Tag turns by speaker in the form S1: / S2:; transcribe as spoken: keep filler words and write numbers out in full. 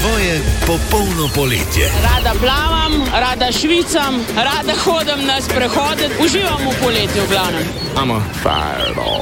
S1: Tvoje popolno poletje.
S2: Rada plavam, rada švicam, rada hodim na sprehode, uživam v poletju v glavnem.
S3: I'm a fireball.